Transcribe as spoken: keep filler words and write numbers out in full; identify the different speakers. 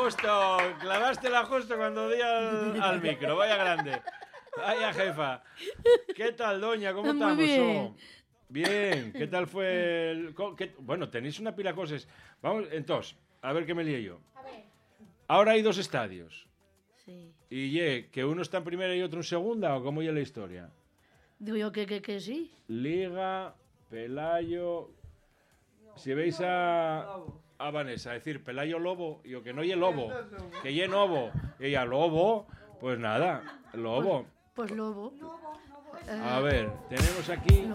Speaker 1: justo, clavásela justo cuando di al, al micro, vaya grande. Vaya jefa. ¿Qué tal, doña? ¿Cómo
Speaker 2: Muy
Speaker 1: estamos?
Speaker 2: bien.
Speaker 1: Oh, bien, ¿qué tal fue el...? co- qué- Bueno, tenéis una pila de cosas. Vamos, entonces, a ver qué me lié yo. Ahora hay dos estadios.
Speaker 2: Sí.
Speaker 1: ¿Y ye, que uno está en primera y otro en segunda o cómo ya la historia?
Speaker 2: Digo yo que, que, que sí.
Speaker 1: Liga, Pelayo... Si veis a, a Vanessa decir Pelayo Lobo, y o que no ye Lobo, que ye Novo, y ella Lobo, pues nada, Lobo.
Speaker 2: Pues lobo.
Speaker 1: A ver, tenemos aquí...